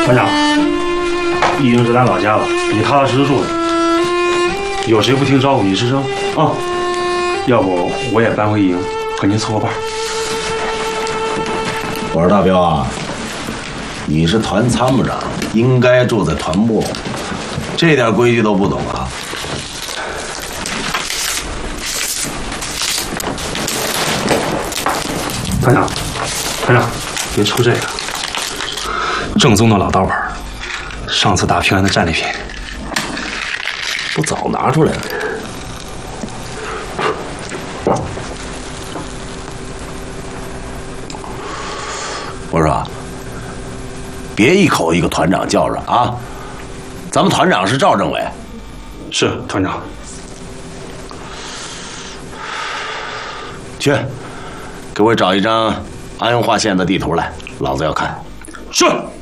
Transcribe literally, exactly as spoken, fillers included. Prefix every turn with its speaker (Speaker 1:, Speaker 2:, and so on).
Speaker 1: 团长，一营是咱老家了，你踏踏实实住着。有谁不听招呼，你吱声啊！要不我也搬回一营，和您凑个伴儿。
Speaker 2: 我说大彪啊，你是团参谋长，应该住在团部，这点规矩都不懂啊？
Speaker 1: 团长，团长，您抽这个，正宗的老刀牌，上次打平安的战利品。
Speaker 2: 不早拿出来了？我说，别一口一个团长叫着啊！咱们团长是赵政委。
Speaker 1: 是团长。
Speaker 2: 去，给我找一张安化县的地图来，老子要看。
Speaker 1: 是。